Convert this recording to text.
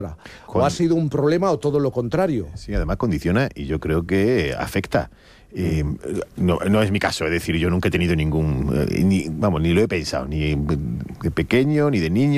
¿O ha sido un problema o todo lo contrario? Sí, además condiciona y yo creo que afecta. No es mi caso, es decir, yo nunca he tenido ningún... ni lo he pensado, ni de pequeño, ni de niño.